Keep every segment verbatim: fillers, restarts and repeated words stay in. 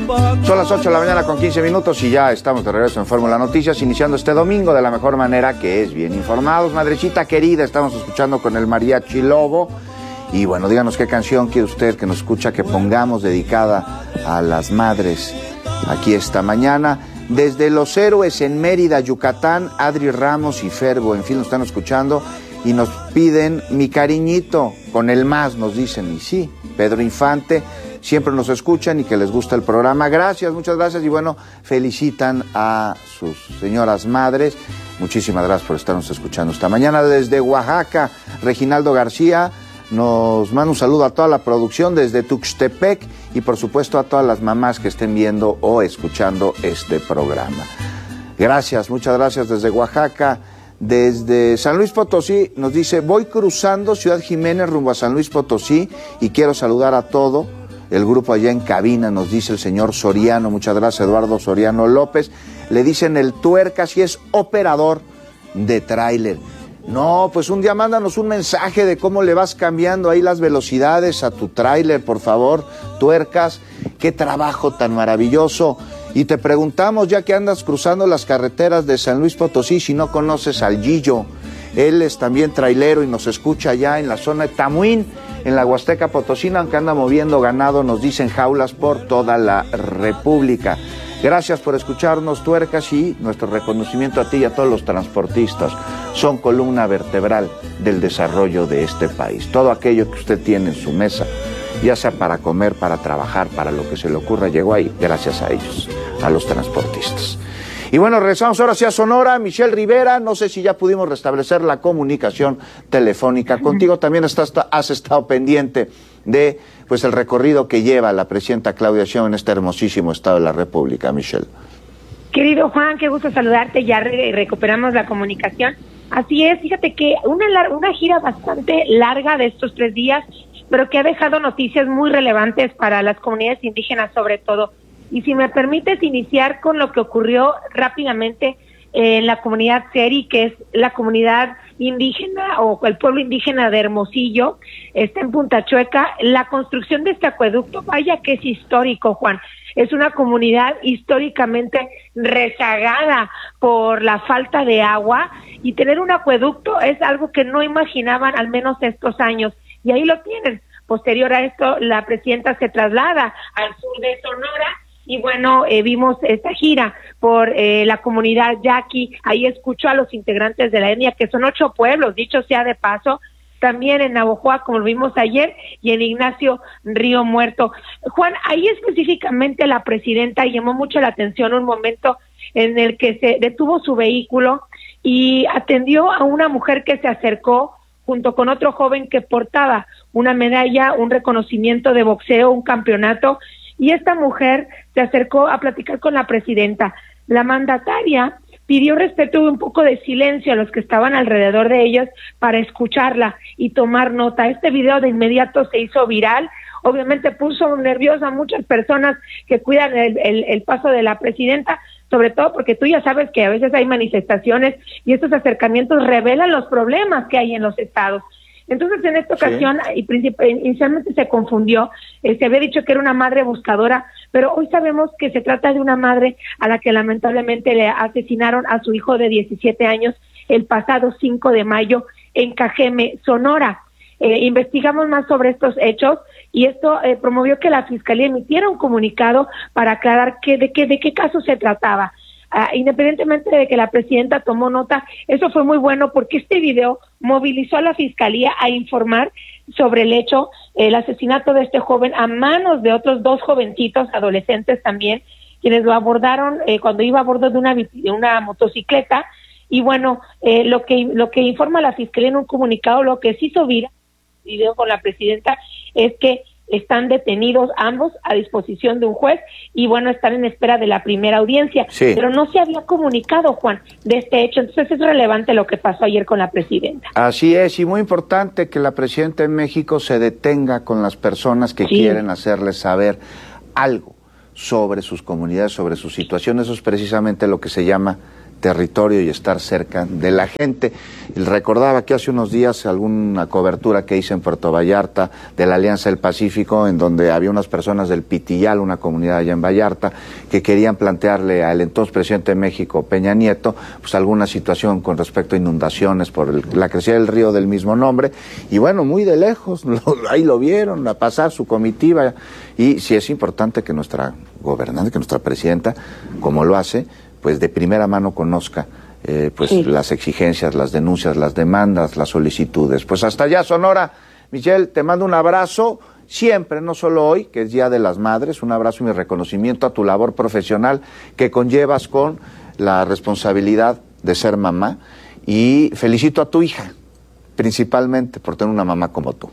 Son las ocho de la mañana con quince minutos y ya estamos de regreso en Fórmula Noticias, iniciando este domingo de la mejor manera, que es bien informados. Madrecita querida, estamos escuchando con el Mariachi Lobo. Y bueno, díganos qué canción quiere usted que nos escucha que pongamos dedicada a las madres aquí esta mañana. Desde Los Héroes en Mérida, Yucatán, Adri Ramos y Ferbo, en fin, nos están escuchando y nos piden Mi Cariñito, con el más, nos dicen, y sí, Pedro Infante, siempre nos escuchan y que les gusta el programa. Gracias, muchas gracias, y bueno, felicitan a sus señoras madres. Muchísimas gracias por estarnos escuchando esta mañana. Desde Oaxaca, Reginaldo García nos manda un saludo a toda la producción desde Tuxtepec y por supuesto a todas las mamás que estén viendo o escuchando este programa. Gracias, muchas gracias desde Oaxaca. Desde San Luis Potosí nos dice, voy cruzando Ciudad Jiménez rumbo a San Luis Potosí y quiero saludar a todo el grupo allá en cabina, nos dice el señor Soriano. Muchas gracias, Eduardo Soriano López. Le dicen el Tuercas y es operador de tráiler. No, pues un día mándanos un mensaje de cómo le vas cambiando ahí las velocidades a tu tráiler, por favor, Tuercas. Qué trabajo tan maravilloso. Y te preguntamos, ya que andas cruzando las carreteras de San Luis Potosí, si no conoces al Gillo. Él es también trailero y nos escucha allá en la zona de Tamuín, en la Huasteca Potosina, aunque anda moviendo ganado, nos dicen jaulas por toda la República. Gracias por escucharnos, Tuercas, y nuestro reconocimiento a ti y a todos los transportistas. Son columna vertebral del desarrollo de este país. Todo aquello que usted tiene en su mesa, ya sea para comer, para trabajar, para lo que se le ocurra, llegó ahí gracias a ellos, a los transportistas. Y bueno, regresamos ahora hacia Sonora. Michelle Rivera, no sé si ya pudimos restablecer la comunicación telefónica contigo. También estás, has estado pendiente de pues el recorrido que lleva la presidenta Claudia Sheinbaum en este hermosísimo estado de la República, Michelle. Querido Juan, qué gusto saludarte, ya re recuperamos la comunicación. Así es, fíjate que una, una gira bastante larga de estos tres días, pero que ha dejado noticias muy relevantes para las comunidades indígenas sobre todo. Y si me permites iniciar con lo que ocurrió rápidamente en la comunidad Seri, que es la comunidad indígena o el pueblo indígena de Hermosillo, está en Punta Chueca. La construcción de este acueducto, vaya que es histórico, Juan. Es una comunidad históricamente rezagada por la falta de agua y tener un acueducto es algo que no imaginaban al menos estos años. Y ahí lo tienen. Posterior a esto, la presidenta se traslada al sur de Sonora. Y bueno, eh, vimos esta gira por eh, la comunidad yaqui. Ahí escuchó a los integrantes de la etnia, que son ocho pueblos, dicho sea de paso, también en Navojoa, como lo vimos ayer, y en Ignacio Río Muerto. Juan, ahí específicamente la presidenta llamó mucho la atención un momento en el que se detuvo su vehículo y atendió a una mujer que se acercó junto con otro joven que portaba una medalla, un reconocimiento de boxeo, un campeonato, y esta mujer se acercó a platicar con la presidenta. La mandataria pidió respeto y un poco de silencio a los que estaban alrededor de ellos para escucharla y tomar nota. Este video de inmediato se hizo viral, obviamente puso nerviosa a muchas personas que cuidan el, el, el paso de la presidenta, sobre todo porque tú ya sabes que a veces hay manifestaciones y estos acercamientos revelan los problemas que hay en los estados. Entonces, en esta ocasión, sí. y inicialmente se confundió, eh, se había dicho que era una madre buscadora, pero hoy sabemos que se trata de una madre a la que lamentablemente le asesinaron a su hijo de diecisiete años el pasado cinco de mayo en Cajeme, Sonora. Eh, investigamos más sobre estos hechos y esto eh, promovió que la Fiscalía emitiera un comunicado para aclarar que, de, qué, de qué caso se trataba. Uh, independientemente de que la presidenta tomó nota, eso fue muy bueno porque este video movilizó a la Fiscalía a informar sobre el hecho, el asesinato de este joven a manos de otros dos jovencitos, adolescentes también, quienes lo abordaron eh, cuando iba a bordo de una, de una motocicleta. Y bueno, eh, lo que lo que informa la Fiscalía en un comunicado, lo que se hizo viral video con la presidenta, es que están detenidos ambos a disposición de un juez y bueno, están en espera de la primera audiencia, sí. Pero no se había comunicado, Juan, de este hecho, entonces es relevante lo que pasó ayer con la presidenta. Así es, y muy importante que la presidenta en México se detenga con las personas que sí. quieren hacerles saber algo sobre sus comunidades, sobre su situación. Eso es precisamente lo que se llama territorio y estar cerca de la gente. Y recordaba que hace unos días alguna cobertura que hice en Puerto Vallarta de la Alianza del Pacífico, en donde había unas personas del Pitillal, una comunidad allá en Vallarta, que querían plantearle al entonces presidente de México, Peña Nieto, pues alguna situación con respecto a inundaciones por el, la crecida del río del mismo nombre, y bueno, muy de lejos, lo, ahí lo vieron, a pasar su comitiva, y sí es importante que nuestra gobernante, que nuestra presidenta, como lo hace, pues de primera mano conozca eh, pues sí. las exigencias, las denuncias, las demandas, las solicitudes. Pues hasta allá, Sonora. Michelle, te mando un abrazo siempre, no solo hoy, que es Día de las Madres, un abrazo y mi reconocimiento a tu labor profesional que conllevas con la responsabilidad de ser mamá, y felicito a tu hija, principalmente por tener una mamá como tú.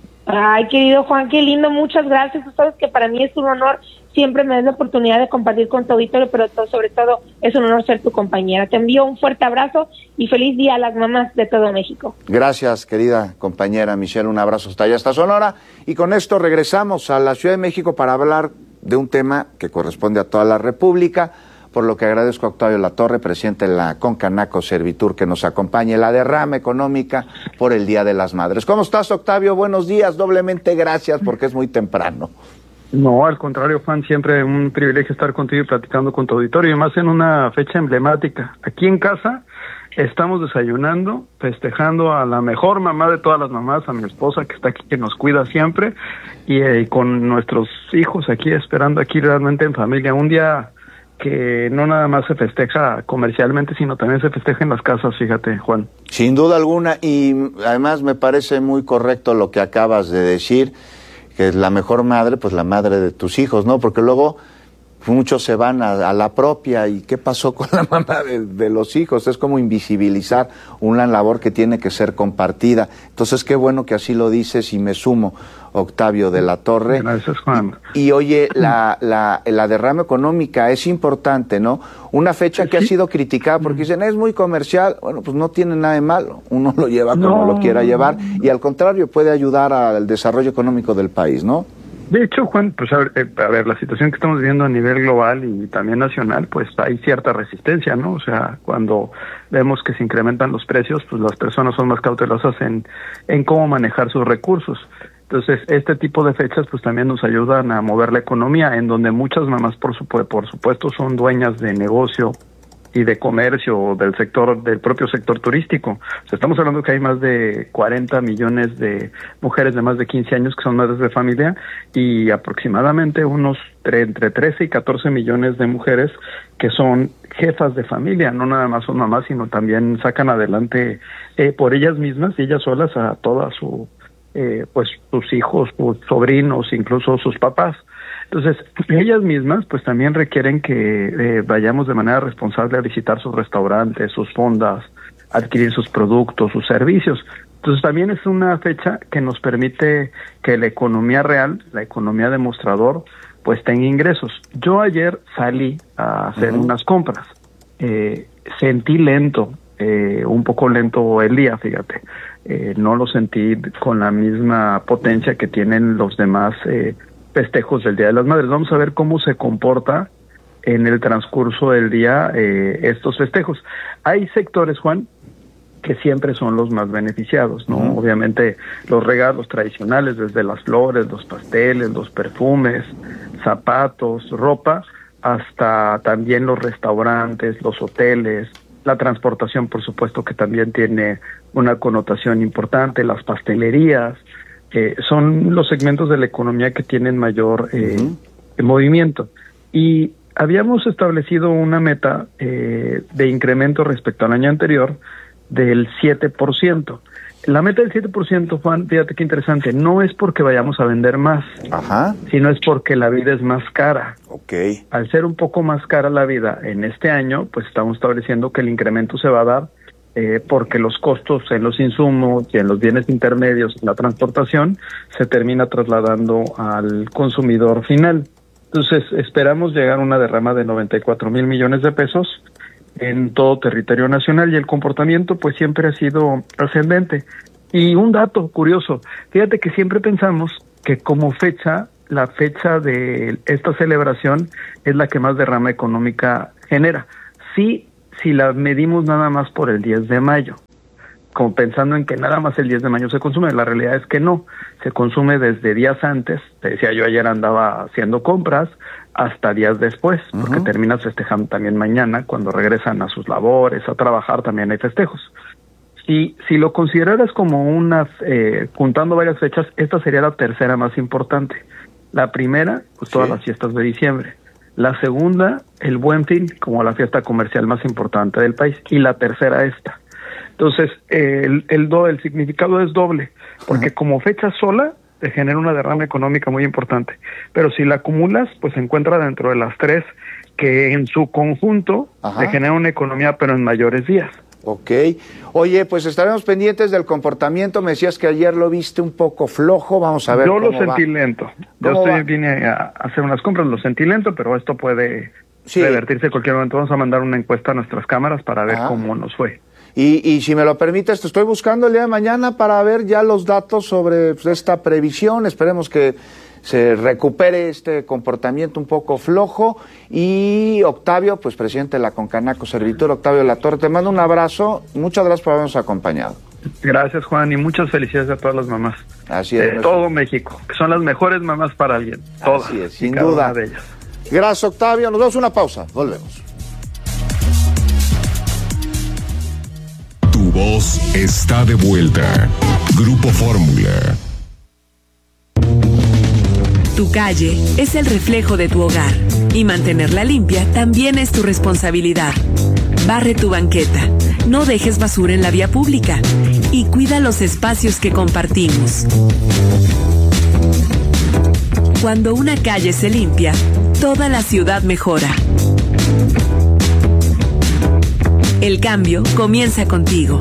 Ay, querido Juan, qué lindo, muchas gracias. Tú sabes que para mí es un honor, siempre me das la oportunidad de compartir con tu auditorio, pero todo, sobre todo es un honor ser tu compañera. Te envío un fuerte abrazo y feliz día a las mamás de todo México. Gracias, querida compañera Michelle, un abrazo hasta allá, hasta Sonora. Y con esto regresamos a la Ciudad de México para hablar de un tema que corresponde a toda la República, por lo que agradezco a Octavio Latorre, presidente de la Concanaco Servitur, que nos acompañe, la derrama económica por el Día de las Madres. ¿Cómo estás, Octavio? Buenos días, doblemente gracias porque es muy temprano. No, al contrario, Juan, siempre un privilegio estar contigo y platicando con tu auditorio, y más en una fecha emblemática. Aquí en casa estamos desayunando, festejando a la mejor mamá de todas las mamás, a mi esposa que está aquí, que nos cuida siempre, y, eh, y con nuestros hijos aquí, esperando aquí realmente en familia, un día que no nada más se festeja comercialmente, sino también se festeja en las casas, fíjate, Juan. Sin duda alguna, y además me parece muy correcto lo que acabas de decir, que es la mejor madre, pues la madre de tus hijos, ¿no? Porque luego muchos se van a, a la propia, ¿y qué pasó con la mamá de, de los hijos? Es como invisibilizar una labor que tiene que ser compartida. Entonces, qué bueno que así lo dices, y me sumo, Octavio de la Torre. Gracias, Juan. Y, y oye, la, la, la derrama económica es importante, ¿no? Una fecha que ha sido criticada porque dicen, es muy comercial. Bueno, pues no tiene nada de malo. Uno lo lleva como no. lo quiera llevar, y al contrario, puede ayudar al desarrollo económico del país, ¿no? De hecho, Juan, pues a ver, eh, a ver, la situación que estamos viviendo a nivel global y también nacional, pues hay cierta resistencia, ¿no? O sea, cuando vemos que se incrementan los precios, pues las personas son más cautelosas en, en cómo manejar sus recursos. Entonces, este tipo de fechas pues también nos ayudan a mover la economía, en donde muchas mamás, por, supu- por supuesto, son dueñas de negocio y de comercio del sector, del propio sector turístico. O sea, estamos hablando que hay más de cuarenta millones de mujeres de más de quince años que son madres de familia, y aproximadamente unos tre- entre trece y catorce millones de mujeres que son jefas de familia. No nada más son mamás, sino también sacan adelante eh, por ellas mismas y ellas solas a toda su, eh, pues sus hijos, sus sobrinos, incluso sus papás. Entonces, ellas mismas pues también requieren que eh, vayamos de manera responsable a visitar sus restaurantes, sus fondas, adquirir sus productos, sus servicios. Entonces, también es una fecha que nos permite que la economía real, la economía de mostrador, pues tenga ingresos. Yo ayer salí a hacer uh-huh. unas compras. Eh, sentí lento, eh, un poco lento el día, fíjate. Eh, no lo sentí con la misma potencia que tienen los demás eh, festejos del Día de las Madres. Vamos a ver cómo se comporta en el transcurso del día eh, estos festejos. Hay sectores, Juan, que siempre son los más beneficiados, ¿no? Uh-huh. Obviamente los regalos tradicionales, desde las flores, los pasteles, los perfumes, zapatos, ropa, hasta también los restaurantes, los hoteles, la transportación, por supuesto, que también tiene una connotación importante, las pastelerías. Eh, son los segmentos de la economía que tienen mayor eh, uh-huh. movimiento. Y habíamos establecido una meta eh, de incremento respecto al año anterior del siete por ciento. La meta del siete por ciento, Juan, fíjate qué interesante, no es porque vayamos a vender más, Ajá. sino es porque la vida es más cara. Okay. Al ser un poco más cara la vida en este año, pues estamos estableciendo que el incremento se va a dar Eh, porque los costos en los insumos y en los bienes intermedios, en la transportación, se termina trasladando al consumidor final. Entonces, esperamos llegar a una derrama de noventa y cuatro mil millones de pesos en todo territorio nacional, y el comportamiento pues siempre ha sido ascendente. Y un dato curioso, fíjate que siempre pensamos que como fecha, la fecha de esta celebración es la que más derrama económica genera. Sí, si la medimos nada más por el diez de mayo, como pensando en que nada más el diez de mayo se consume. La realidad es que no, se consume desde días antes, te decía yo ayer andaba haciendo compras, hasta días después, porque uh-huh. terminas festejando también mañana, cuando regresan a sus labores, a trabajar, también hay festejos. Y si lo consideraras como una, eh, juntando varias fechas, esta sería la tercera más importante. La primera, pues todas sí. las fiestas de diciembre. La segunda, el Buen Fin, como la fiesta comercial más importante del país. Y la tercera, esta. Entonces, eh, el, el, do, el significado es doble, porque uh-huh. como fecha sola, te genera una derrama económica muy importante. Pero si la acumulas, pues se encuentra dentro de las tres, que en su conjunto Ajá. te genera una economía, pero en mayores días. Ok. Oye, pues estaremos pendientes del comportamiento. Me decías que ayer lo viste un poco flojo. Vamos a ver Yo cómo lo sentí va. lento. Yo estoy, vine a hacer unas compras, lo sentí lento, pero esto puede sí. revertirse en cualquier momento. Vamos a mandar una encuesta a nuestras cámaras para ver Ajá. cómo nos fue. Y, y si me lo permites, te estoy buscando el día de mañana para ver ya los datos sobre pues, esta previsión. Esperemos que se recupere este comportamiento un poco flojo. Y Octavio, pues presidente de la Concanaco Servitur, Octavio Latorre, te mando un abrazo. Muchas gracias por habernos acompañado. Gracias, Juan, y muchas felicidades a todas las mamás. Así es. De nuestro... todo México, que son las mejores mamás para alguien. Todas. Así es, sin duda. De ellas. Gracias, Octavio. Nos damos una pausa. Volvemos. Tu voz está de vuelta. Grupo Fórmula. Tu calle es el reflejo de tu hogar y mantenerla limpia también es tu responsabilidad. Barre tu banqueta, no dejes basura en la vía pública y cuida los espacios que compartimos. Cuando una calle se limpia, toda la ciudad mejora. El cambio comienza contigo.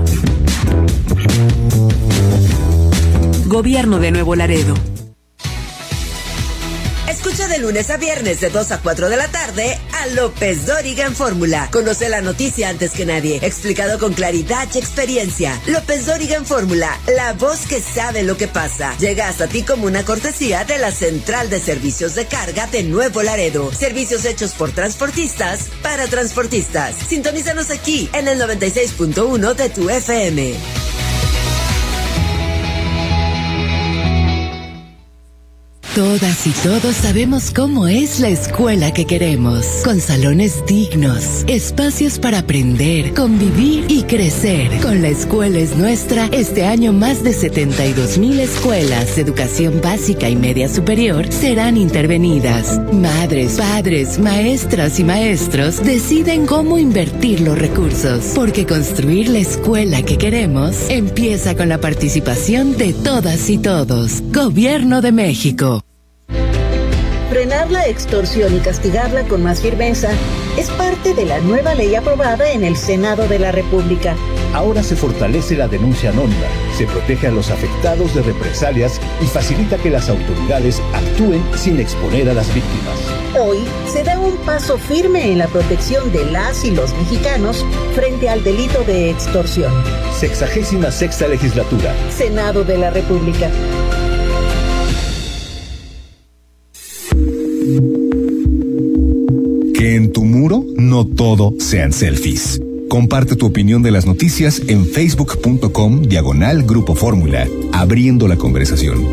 Gobierno de Nuevo Laredo. Escucha de lunes a viernes de dos a cuatro de la tarde a López Dóriga en Fórmula. Conoce la noticia antes que nadie, explicado con claridad y experiencia. López Dóriga en Fórmula, la voz que sabe lo que pasa. Llega hasta ti como una cortesía de la Central de Servicios de Carga de Nuevo Laredo. Servicios hechos por transportistas para transportistas. Sintonízanos aquí en el noventa y seis punto uno de tu F M. Todas y todos sabemos cómo es la escuela que queremos, con salones dignos, espacios para aprender, convivir y crecer. Con La Escuela es Nuestra, este año más de setenta y dos mil escuelas de educación básica y media superior serán intervenidas. Madres, padres, maestras y maestros deciden cómo invertir los recursos, porque construir la escuela que queremos empieza con la participación de todas y todos. Gobierno de México. Frenar la extorsión y castigarla con más firmeza es parte de la nueva ley aprobada en el Senado de la República. Ahora se fortalece la denuncia anónima, se protege a los afectados de represalias y facilita que las autoridades actúen sin exponer a las víctimas. Hoy se da un paso firme en la protección de las y los mexicanos frente al delito de extorsión. Sexagésima sexta legislatura. Senado de la República. Que en tu muro no todo sean selfies. Comparte tu opinión de las noticias en facebook.com diagonal Grupo Fórmula, abriendo la conversación.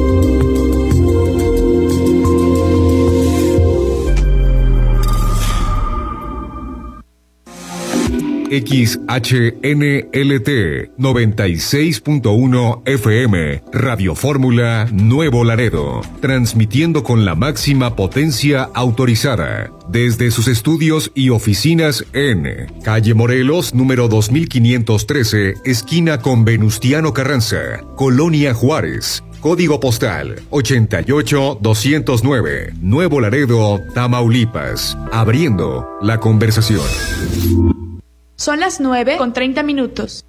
X H N L T noventa y seis punto uno F M, Radio Fórmula Nuevo Laredo, transmitiendo con la máxima potencia autorizada, desde sus estudios y oficinas en Calle Morelos, número dos mil quinientos trece, esquina con Venustiano Carranza, Colonia Juárez. Código postal ochenta y ocho doscientos nueve, Nuevo Laredo, Tamaulipas, abriendo la conversación. Son las nueve con treinta minutos.